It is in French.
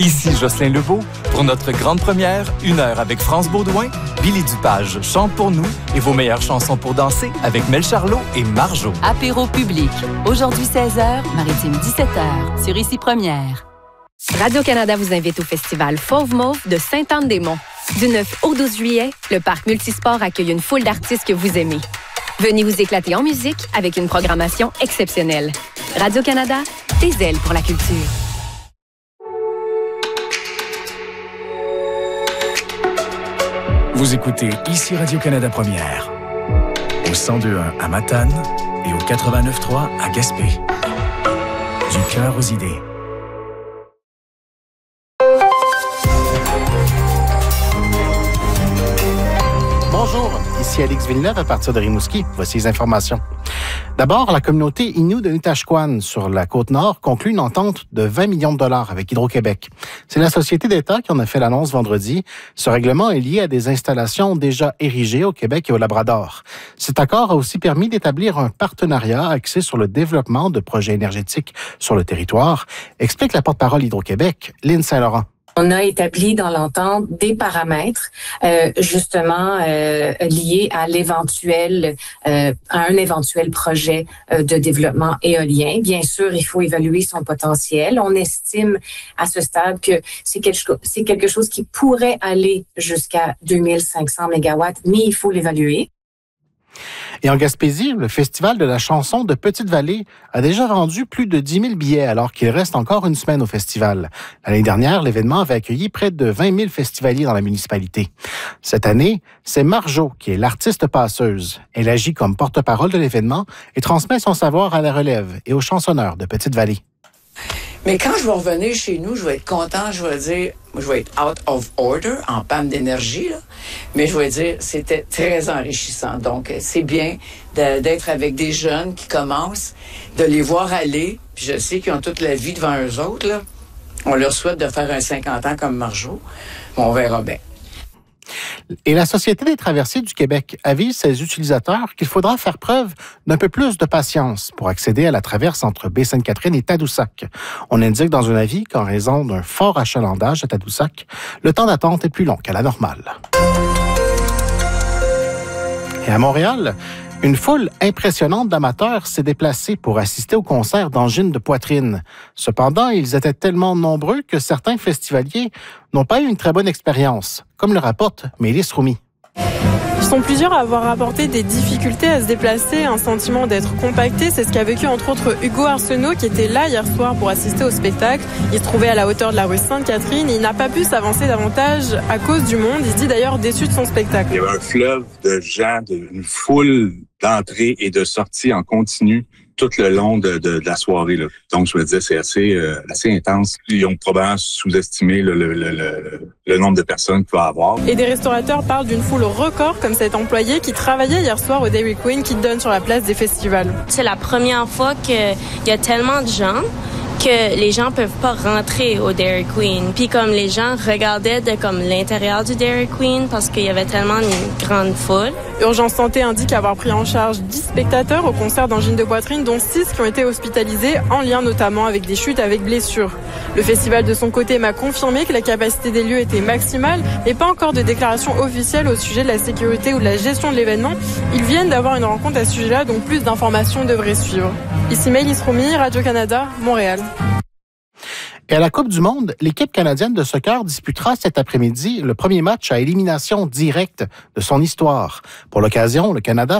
Ici Jocelyn Lebeau. Pour notre grande première, 1 heure avec France Baudouin, Billy Dupage chante pour nous et vos meilleures chansons pour danser avec Mel Charlot et Marjo. Apéro public. Aujourd'hui 16h, Maritime 17h, sur Ici Première. Radio-Canada vous invite au festival Fauve Mauve de Sainte-Anne-des-Monts. Du 9 au 12 juillet, le parc multisport accueille une foule d'artistes que vous aimez. Venez vous éclater en musique avec une programmation exceptionnelle. Radio-Canada, des ailes pour la culture. Vous écoutez Ici Radio-Canada Première, au 102.1 à Matane et au 89.3 à Gaspé. Du cœur aux idées. Bonjour, ici Alix Villeneuve à partir de Rimouski. Voici les informations. D'abord, la communauté Innu de Nutashquan sur la Côte-Nord conclut une entente de 20 millions de dollars avec Hydro-Québec. C'est la société d'État qui en a fait l'annonce vendredi. Ce règlement est lié à des installations déjà érigées au Québec et au Labrador. Cet accord a aussi permis d'établir un partenariat axé sur le développement de projets énergétiques sur le territoire, explique la porte-parole Hydro-Québec, Lynne Saint-Laurent. On a établi dans l'entente des paramètres justement liés à un éventuel projet de développement éolien. Bien sûr, il faut évaluer son potentiel. On estime à ce stade que c'est quelque chose qui pourrait aller jusqu'à 2500 mégawatts, mais il faut l'évaluer. Et en Gaspésie, le Festival de la chanson de Petite-Vallée a déjà vendu plus de 10 000 billets alors qu'il reste encore une semaine au festival. L'année dernière, l'événement avait accueilli près de 20 000 festivaliers dans la municipalité. Cette année, c'est Marjo qui est l'artiste passeuse. Elle agit comme porte-parole de l'événement et transmet son savoir à la relève et aux chansonneurs de Petite-Vallée. Mais quand je vais revenir chez nous, je vais être content, je vais dire, je vais être out of order, en panne d'énergie, là. Mais je vais dire, c'était très enrichissant. Donc, c'est bien d'être avec des jeunes qui commencent, de les voir aller, puis je sais qu'ils ont toute la vie devant eux autres, là. On leur souhaite de faire un 50 ans comme Marjo. On verra bien. Et la Société des traversiers du Québec avise ses utilisateurs qu'il faudra faire preuve d'un peu plus de patience pour accéder à la traverse entre Baie-Sainte-Catherine et Tadoussac. On indique dans un avis qu'en raison d'un fort achalandage à Tadoussac, le temps d'attente est plus long qu'à la normale. Et à Montréal, une foule impressionnante d'amateurs s'est déplacée pour assister au concert d'angine de poitrine. Cependant, ils étaient tellement nombreux que certains festivaliers n'ont pas eu une très bonne expérience, comme le rapporte Mélisse Roumi. Ils sont plusieurs à avoir rapporté des difficultés à se déplacer, un sentiment d'être compacté. C'est ce qu'a vécu entre autres Hugo Arsenault qui était là hier soir pour assister au spectacle. Il se trouvait à la hauteur de la rue Sainte-Catherine et il n'a pas pu s'avancer davantage à cause du monde. Il se dit d'ailleurs déçu de son spectacle. Il y avait un fleuve de gens, une foule d'entrées et de sorties en continu tout le long de la soirée, là. Donc, je me disais, c'est assez intense. Ils ont probablement sous-estimé le nombre de personnes qu'il va y avoir. Et des restaurateurs parlent d'une foule record, comme cet employé qui travaillait hier soir au Dairy Queen qui donne sur la place des festivals. C'est la première fois qu'il y a tellement de gens que les gens peuvent pas rentrer au Dairy Queen. Puis comme les gens regardaient de comme l'intérieur du Dairy Queen parce qu'il y avait tellement une grande foule. Urgence Santé indique avoir pris en charge 10 spectateurs au concert d'angine de poitrine, dont 6 qui ont été hospitalisés en lien notamment avec des chutes avec blessures. Le festival de son côté m'a confirmé que la capacité des lieux était maximale, mais pas encore de déclaration officielle au sujet de la sécurité ou de la gestion de l'événement. Ils viennent d'avoir une rencontre à ce sujet-là, donc plus d'informations devraient suivre. Ici Mélisse Roumi, Radio-Canada, Montréal. Et à la Coupe du monde, l'équipe canadienne de soccer disputera cet après-midi le premier match à élimination directe de son histoire. Pour l'occasion, le Canada